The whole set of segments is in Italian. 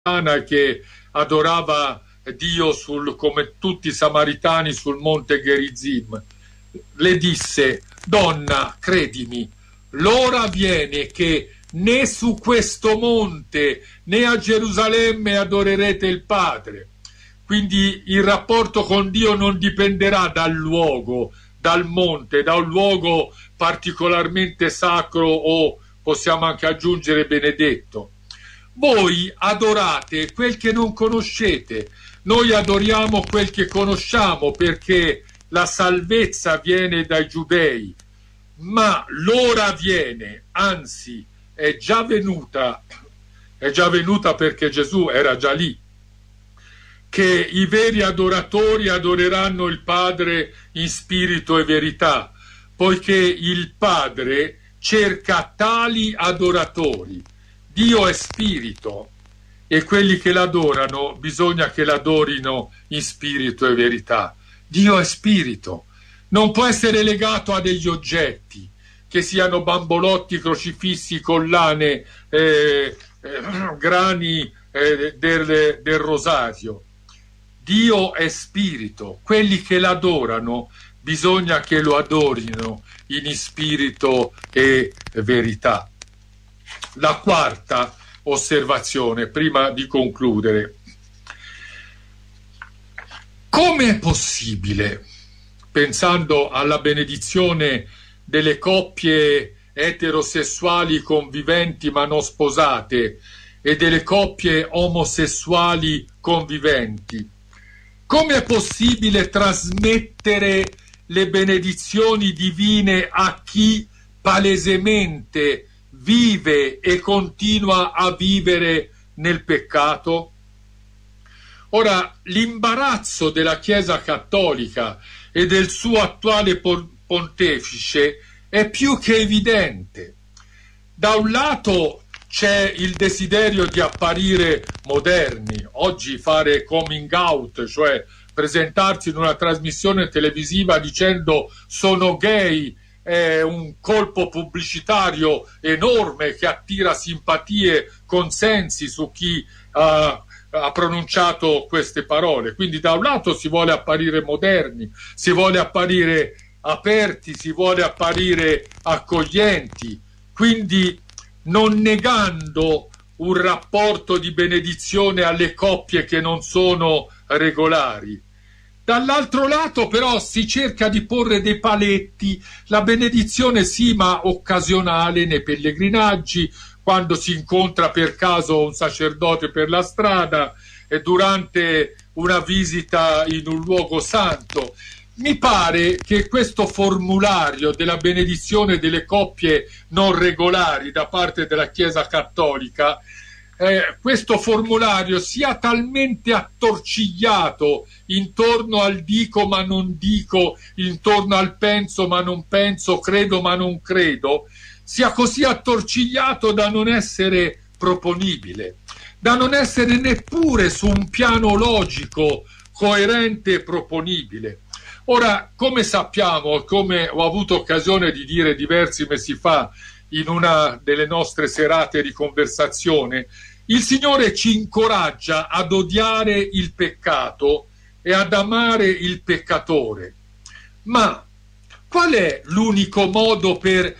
che adorava Dio come tutti i samaritani sul monte Gerizim. Le disse: donna, credimi, l'ora viene che né su questo monte né a Gerusalemme adorerete il Padre. Quindi il rapporto con Dio non dipenderà dal luogo, dal monte, da un luogo particolarmente sacro o possiamo anche aggiungere benedetto. Voi adorate quel che non conoscete, noi adoriamo quel che conosciamo, perché la salvezza viene dai giudei. Ma l'ora viene, anzi è già venuta perché Gesù era già lì, che i veri adoratori adoreranno il Padre in spirito e verità, poiché il Padre cerca tali adoratori. Dio è spirito e quelli che l'adorano bisogna che l'adorino in spirito e verità. Dio è spirito, non può essere legato a degli oggetti, che siano bambolotti, crocifissi, collane, grani del rosario. Dio è spirito, quelli che l'adorano bisogna che lo adorino in spirito e verità. La quarta osservazione, prima di concludere: come è possibile, pensando alla benedizione delle coppie eterosessuali conviventi ma non sposate e delle coppie omosessuali conviventi, come è possibile trasmettere le benedizioni divine a chi palesemente vive e continua a vivere nel peccato? Ora, l'imbarazzo della Chiesa Cattolica e del suo attuale pontefice è più che evidente. Da un lato c'è il desiderio di apparire moderni, oggi fare coming out, cioè presentarsi in una trasmissione televisiva dicendo sono gay, è un colpo pubblicitario enorme che attira simpatie, consensi su chi ha pronunciato queste parole. Quindi da un lato si vuole apparire moderni, si vuole apparire aperti, si vuole apparire accoglienti, quindi non negando un rapporto di benedizione alle coppie che non sono regolari. Dall'altro lato però si cerca di porre dei paletti, la benedizione sì, ma occasionale, nei pellegrinaggi, quando si incontra per caso un sacerdote per la strada e durante una visita in un luogo santo. Mi pare che questo formulario della benedizione delle coppie non regolari da parte della Chiesa Cattolica, questo formulario sia talmente attorcigliato intorno al dico ma non dico, intorno al penso ma non penso, credo ma non credo, sia così attorcigliato da non essere proponibile, da non essere neppure su un piano logico, coerente e proponibile. Ora, come sappiamo, come ho avuto occasione di dire diversi mesi fa in una delle nostre serate di conversazione, il Signore ci incoraggia ad odiare il peccato e ad amare il peccatore. Ma qual è l'unico modo per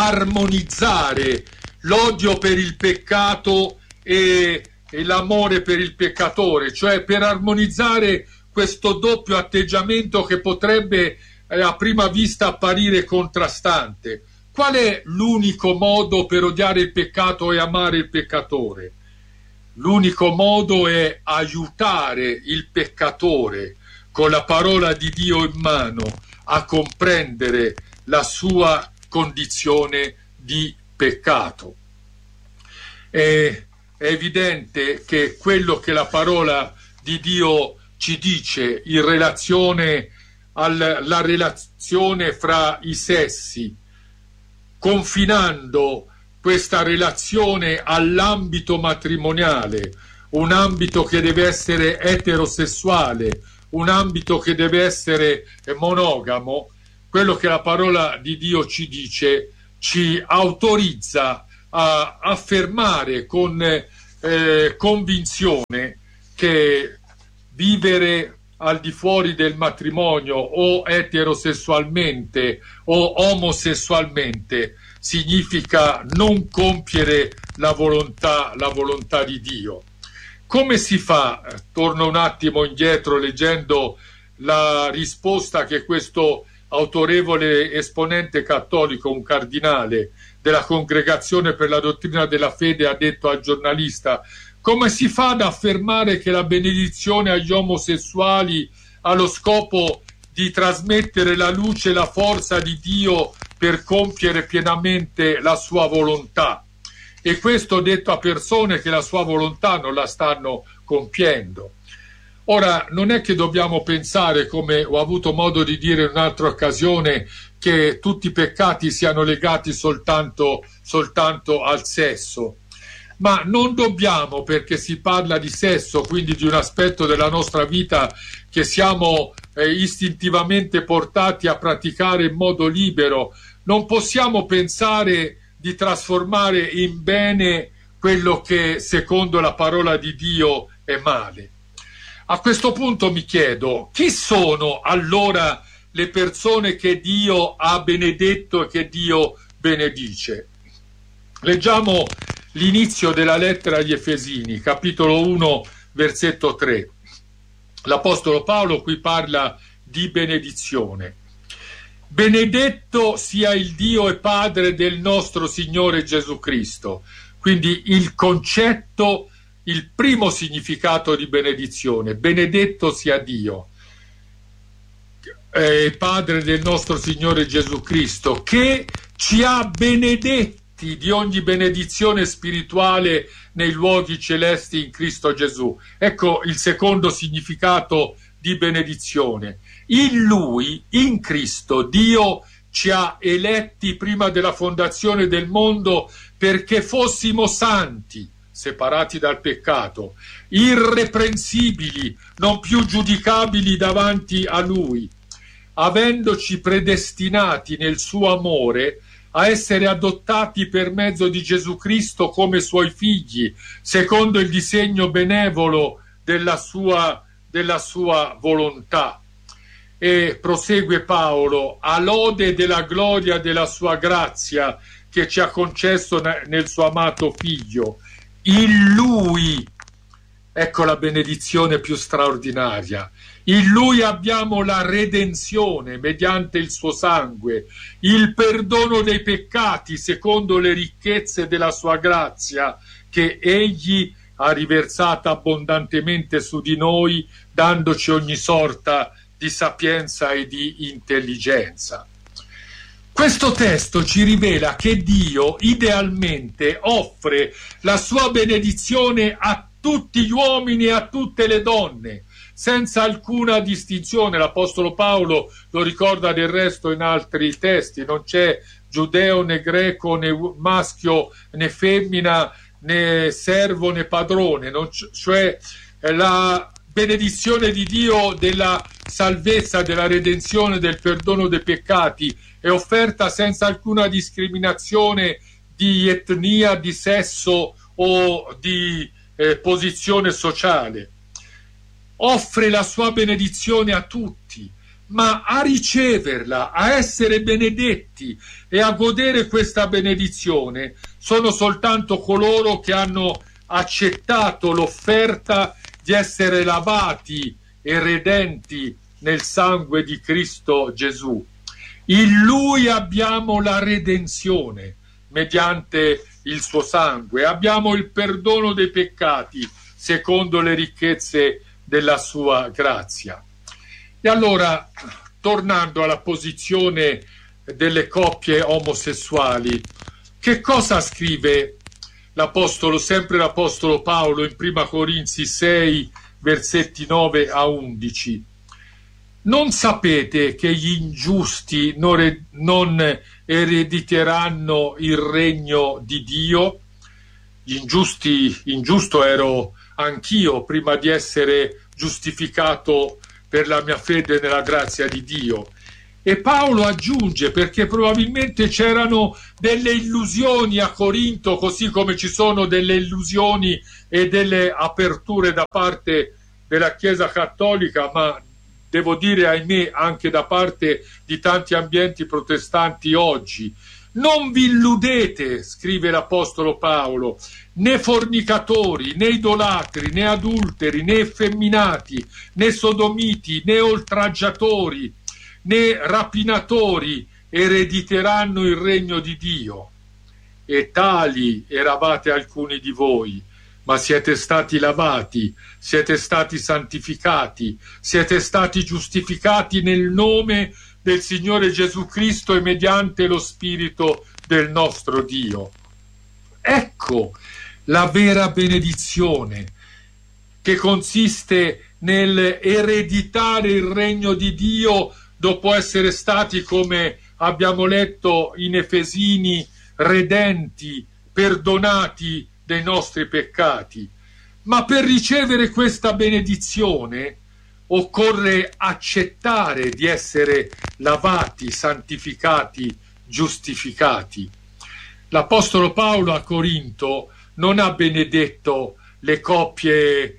armonizzare l'odio per il peccato e l'amore per il peccatore, cioè per armonizzare questo doppio atteggiamento che potrebbe a prima vista apparire contrastante? Qual è l'unico modo per odiare il peccato e amare il peccatore? L'unico modo è aiutare il peccatore con la parola di Dio in mano a comprendere la sua condizione di peccato. È evidente che quello che la parola di Dio ci dice in relazione alla relazione fra i sessi, confinando questa relazione all'ambito matrimoniale, un ambito che deve essere eterosessuale, un ambito che deve essere monogamo, quello che la parola di Dio ci dice ci autorizza a affermare con convinzione che vivere al di fuori del matrimonio o eterosessualmente o omosessualmente significa non compiere la volontà di Dio. Come si fa? Torno un attimo indietro leggendo la risposta che questo autorevole esponente cattolico, un cardinale della Congregazione per la Dottrina della Fede, ha detto al giornalista: come si fa ad affermare che la benedizione agli omosessuali ha lo scopo di trasmettere la luce e la forza di Dio per compiere pienamente la sua volontà? E questo detto a persone che la sua volontà non la stanno compiendo. Ora, non è che dobbiamo pensare, come ho avuto modo di dire in un'altra occasione, che tutti i peccati siano legati soltanto al sesso. Ma non dobbiamo, perché si parla di sesso, quindi di un aspetto della nostra vita che siamo istintivamente portati a praticare in modo libero, non possiamo pensare di trasformare in bene quello che secondo la parola di Dio è male. A questo punto mi chiedo: chi sono allora le persone che Dio ha benedetto e che Dio benedice? Leggiamo l'inizio della lettera agli Efesini, capitolo 1, versetto 3. L'Apostolo Paolo qui parla di benedizione. Benedetto sia il Dio e Padre del nostro Signore Gesù Cristo. Quindi il concetto, il primo significato di benedizione: benedetto sia Dio, Padre del nostro Signore Gesù Cristo, che ci ha benedetti di ogni benedizione spirituale nei luoghi celesti in Cristo Gesù. Ecco il secondo significato di benedizione. In Lui, in Cristo, Dio ci ha eletti prima della fondazione del mondo perché fossimo santi, separati dal peccato, irreprensibili, non più giudicabili davanti a Lui, avendoci predestinati nel suo amore a essere adottati per mezzo di Gesù Cristo come suoi figli, secondo il disegno benevolo della sua volontà. E prosegue Paolo: a lode della gloria della sua grazia che ci ha concesso nel suo amato Figlio. In Lui, ecco la benedizione più straordinaria, in Lui abbiamo la redenzione mediante il suo sangue, il perdono dei peccati secondo le ricchezze della sua grazia che Egli ha riversata abbondantemente su di noi, dandoci ogni sorta di sapienza e di intelligenza. Questo testo ci rivela che Dio idealmente offre la sua benedizione a tutti gli uomini e a tutte le donne, senza alcuna distinzione. L'Apostolo Paolo lo ricorda del resto in altri testi: non c'è giudeo né greco né maschio né femmina né servo né padrone, cioè la benedizione di Dio della salvezza, della redenzione, del perdono dei peccati è offerta senza alcuna discriminazione di etnia, di sesso o di posizione sociale. Offre la sua benedizione a tutti, ma a riceverla, a essere benedetti e a godere questa benedizione sono soltanto coloro che hanno accettato l'offerta di essere lavati e redenti nel sangue di Cristo Gesù. In Lui abbiamo la redenzione mediante il suo sangue, abbiamo il perdono dei peccati secondo le ricchezze della sua grazia. E allora, tornando alla posizione delle coppie omosessuali, che cosa scrive sempre l'Apostolo Paolo in Prima Corinzi 6, versetti 9 a 11? Non sapete che gli ingiusti non erediteranno il regno di Dio? Ingiusto ero anch'io prima di essere giustificato per la mia fede nella grazia di Dio. E Paolo aggiunge, perché probabilmente c'erano delle illusioni a Corinto, così come ci sono delle illusioni e delle aperture da parte della Chiesa Cattolica, ma devo dire, ahimè, anche da parte di tanti ambienti protestanti oggi. Non vi illudete, scrive l'Apostolo Paolo, né fornicatori, né idolatri, né adulteri, né effeminati, né sodomiti, né oltraggiatori, né rapinatori erediteranno il regno di Dio. E tali eravate alcuni di voi, ma siete stati lavati, siete stati santificati, siete stati giustificati nel nome del Signore Gesù Cristo e mediante lo Spirito del nostro Dio. Ecco la vera benedizione, che consiste nel ereditare il regno di Dio dopo essere stati, come abbiamo letto in Efesini, redenti, perdonati dei nostri peccati. Ma per ricevere questa benedizione occorre accettare di essere lavati, santificati, giustificati. L'Apostolo Paolo a Corinto non ha benedetto le coppie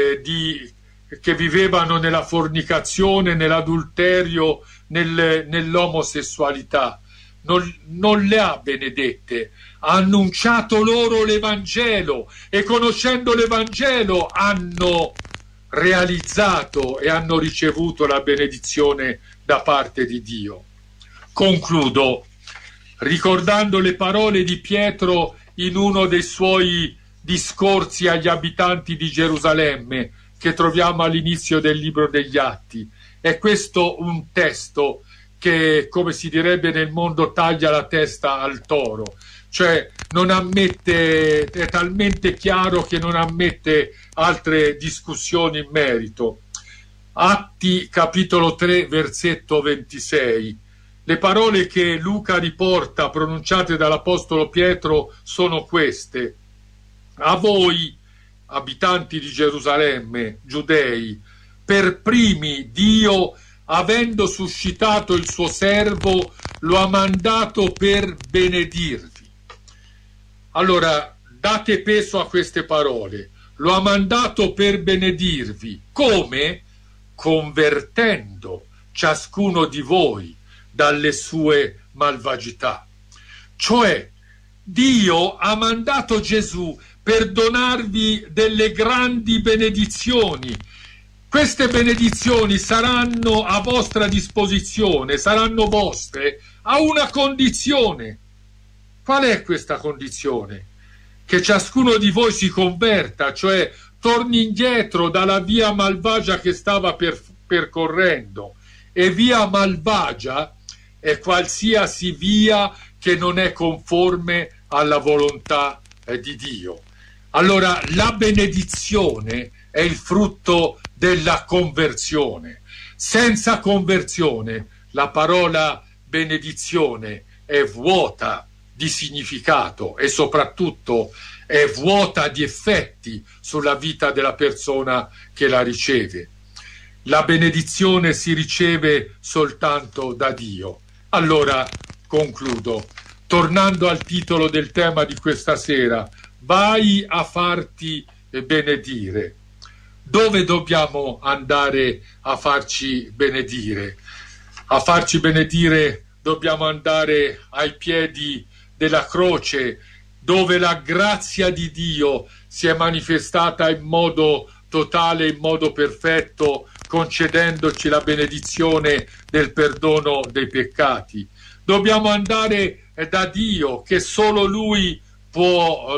che vivevano nella fornicazione, nell'adulterio, nell'omosessualità. Non le ha benedette, ha annunciato loro l'Evangelo e conoscendo l'Evangelo hanno realizzato e hanno ricevuto la benedizione da parte di Dio. Concludo ricordando le parole di Pietro in uno dei suoi discorsi agli abitanti di Gerusalemme, che troviamo all'inizio del libro degli Atti. È questo un testo che, come si direbbe nel mondo, taglia la testa al toro, cioè non ammette, è talmente chiaro che non ammette altre discussioni in merito. Atti capitolo 3 versetto 26. Le parole che Luca riporta pronunciate dall'Apostolo Pietro sono queste: a voi, abitanti di Gerusalemme, giudei, per primi Dio, avendo suscitato il suo servo, lo ha mandato per benedirvi. Allora, date peso a queste parole. Lo ha mandato per benedirvi. Come? Convertendo ciascuno di voi dalle sue malvagità. Cioè, Dio ha mandato Gesù per donarvi delle grandi benedizioni. Queste benedizioni saranno a vostra disposizione, saranno vostre, a una condizione. Qual è questa condizione? Che ciascuno di voi si converta, cioè torni indietro dalla via malvagia che stava percorrendo. E via malvagia è qualsiasi via che non è conforme alla volontà di Dio. Allora la benedizione è il frutto della conversione. Senza conversione la parola benedizione è vuota di significato e soprattutto è vuota di effetti sulla vita della persona che la riceve. La benedizione si riceve soltanto da Dio. Allora concludo, tornando al titolo del tema di questa sera: vai a farti benedire. Dove dobbiamo andare a farci benedire? A farci benedire dobbiamo andare ai piedi della croce, dove la grazia di Dio si è manifestata in modo totale, in modo perfetto, concedendoci la benedizione del perdono dei peccati. Dobbiamo andare da Dio, che solo Lui può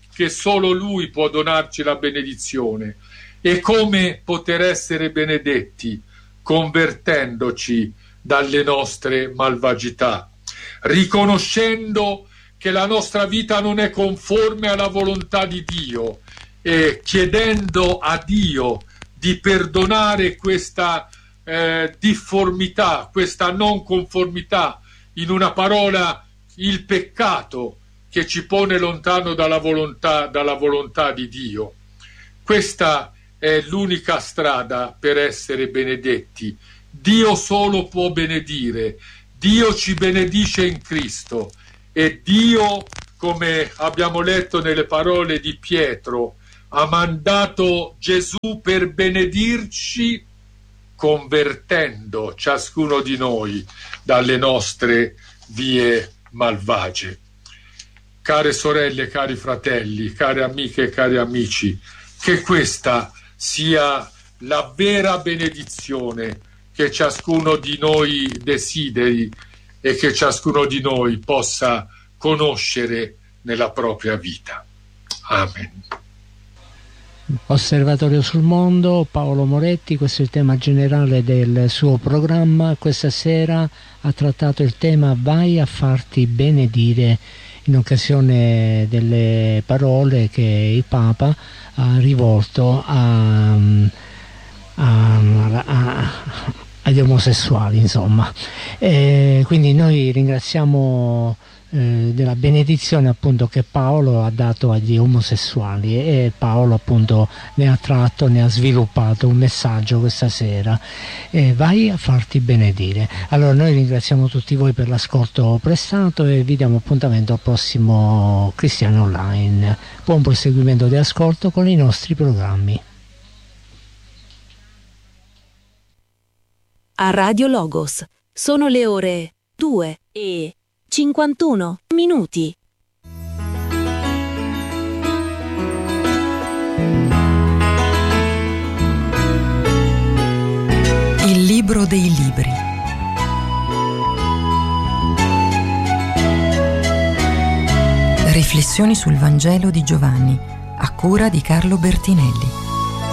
donarci la benedizione. E come poter essere benedetti? Convertendoci dalle nostre malvagità, riconoscendo che la nostra vita non è conforme alla volontà di Dio e chiedendo a Dio di perdonare questa difformità, questa non conformità, in una parola il peccato che ci pone lontano dalla volontà di Dio. Questa è l'unica strada per essere benedetti Dio solo può benedire, Dio ci benedice in Cristo e Dio, come abbiamo letto nelle parole di Pietro, ha mandato Gesù per benedirci, convertendo ciascuno di noi dalle nostre vie malvagie. Care sorelle, cari fratelli, care amiche e cari amici, che questa sia la vera benedizione che ciascuno di noi desideri e che ciascuno di noi possa conoscere nella propria vita. Amen. Osservatorio sul mondo, Paolo Moretti, questo è il tema generale del suo programma. Questa sera ha trattato il tema Vai a farti benedire, in occasione delle parole che il Papa ha rivolto agli omosessuali, insomma. Quindi noi ringraziamo della benedizione appunto che Paolo ha dato agli omosessuali, e Paolo appunto ne ha tratto, ne ha sviluppato un messaggio questa sera. Vai a farti benedire. Allora noi ringraziamo tutti voi per l'ascolto prestato e vi diamo appuntamento al prossimo Cristiani Online. Buon proseguimento di ascolto con i nostri programmi. A Radio Logos sono le ore 2:51. Il libro dei libri. Riflessioni sul Vangelo di Giovanni, a cura di Carlo Bertinelli.